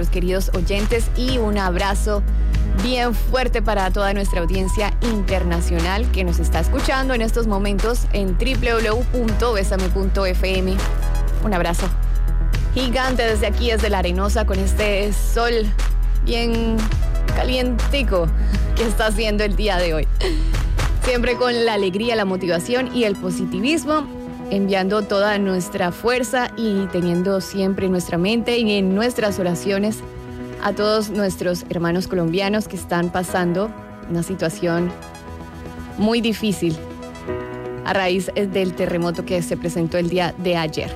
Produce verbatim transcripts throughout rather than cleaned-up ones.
nuestros queridos oyentes y un abrazo bien fuerte para toda nuestra audiencia internacional que nos está escuchando en estos momentos en doble u doble u doble u punto besame punto efe eme. Un abrazo gigante desde aquí, desde La Arenosa, con este sol bien calientico que está haciendo el día de hoy. Siempre con la alegría, la motivación y el positivismo, enviando toda nuestra fuerza y teniendo siempre en nuestra mente y en nuestras oraciones a todos nuestros hermanos colombianos que están pasando una situación muy difícil a raíz del terremoto que se presentó el día de ayer.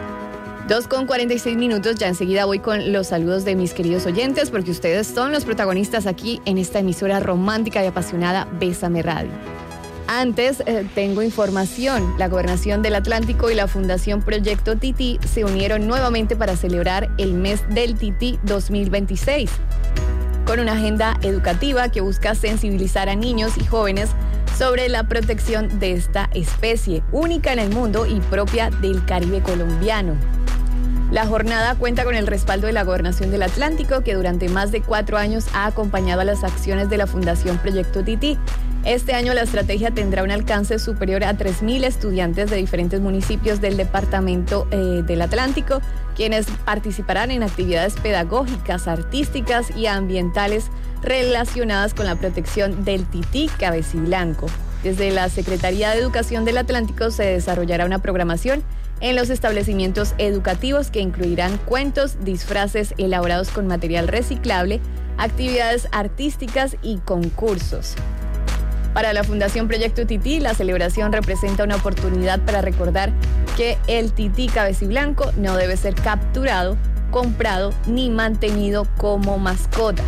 dos con cuarenta y seis minutos, ya enseguida voy con los saludos de mis queridos oyentes porque ustedes son los protagonistas aquí en esta emisora romántica y apasionada Bésame Radio. Antes, eh, tengo información. La Gobernación del Atlántico y la Fundación Proyecto Tití se unieron nuevamente para celebrar el mes del Tití dos mil veintiséis, con una agenda educativa que busca sensibilizar a niños y jóvenes sobre la protección de esta especie, única en el mundo y propia del Caribe colombiano. La jornada cuenta con el respaldo de la Gobernación del Atlántico, que durante más de cuatro años ha acompañado a las acciones de la Fundación Proyecto Tití. Este año la estrategia tendrá un alcance superior a tres mil estudiantes de diferentes municipios del departamento eh, del Atlántico, quienes participarán en actividades pedagógicas, artísticas y ambientales relacionadas con la protección del tití cabeciblanco. Desde la Secretaría de Educación del Atlántico se desarrollará una programación en los establecimientos educativos que incluirán cuentos, disfraces elaborados con material reciclable, actividades artísticas y concursos. Para la Fundación Proyecto Tití, la celebración representa una oportunidad para recordar que el tití cabeciblanco no debe ser capturado, comprado ni mantenido como mascota.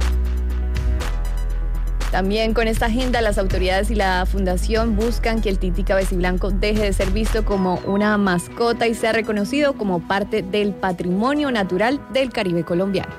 También con esta agenda, las autoridades y la fundación buscan que el tití cabeciblanco deje de ser visto como una mascota y sea reconocido como parte del patrimonio natural del Caribe colombiano.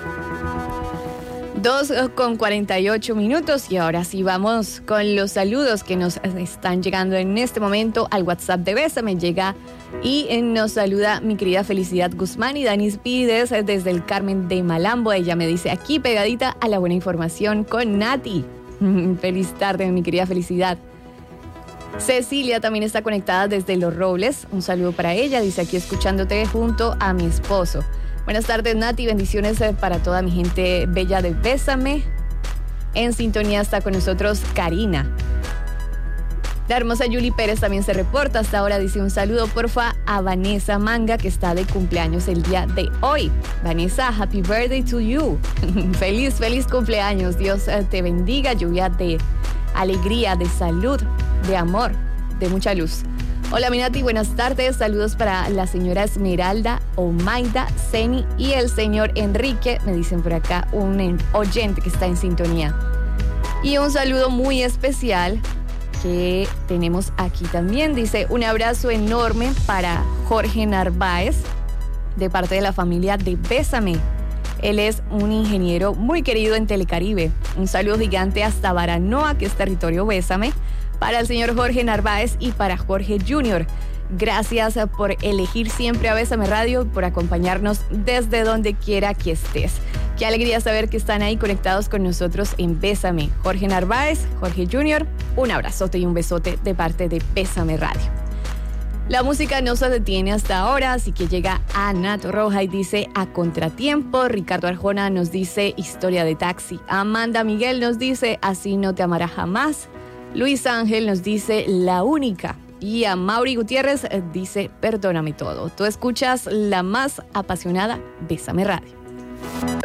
dos con cuarenta y ocho minutos y ahora sí vamos con los saludos que nos están llegando en este momento al WhatsApp de Bésame. Llega y nos saluda mi querida Felicidad Guzmán y Danis Pides desde el Carmen de Malambo. Ella me dice aquí pegadita a la buena información con Nati. Feliz tarde, mi querida Felicidad. Cecilia también está conectada desde Los Robles. Un saludo para ella. Dice aquí escuchándote junto a mi esposo. Buenas tardes, Nati. Bendiciones para toda mi gente bella de Bésame. En sintonía está con nosotros Karina. La hermosa Yuli Pérez también se reporta. Hasta ahora dice un saludo, porfa, a Vanessa Manga, que está de cumpleaños el día de hoy. Vanessa, happy birthday to you. Feliz, feliz cumpleaños. Dios te bendiga. Lluvia de alegría, de salud, de amor, de mucha luz. Hola, Minati, buenas tardes. Saludos para la señora Esmeralda, Omaida, Ceni y el señor Enrique. Me dicen por acá un oyente que está en sintonía. Y un saludo muy especial que tenemos aquí también. Dice, un abrazo enorme para Jorge Narváez, de parte de la familia de Bésame. Él es un ingeniero muy querido en Telecaribe. Un saludo gigante hasta Baranoa, que es territorio Bésame, para el señor Jorge Narváez y para Jorge junior Gracias por elegir siempre a Bésame Radio y por acompañarnos desde donde quiera que estés. Qué alegría saber que están ahí conectados con nosotros en Bésame. Jorge Narváez, Jorge junior, un abrazote y un besote de parte de Bésame Radio. La música no se detiene hasta ahora, así que llega Ana Torroja y dice A Contratiempo. Ricardo Arjona nos dice Historia de Taxi. Amanda Miguel nos dice Así no te amará jamás. Luis Ángel nos dice La Única. Y a Mauri Gutiérrez dice Perdóname todo. Tú escuchas la más apasionada Bésame Radio.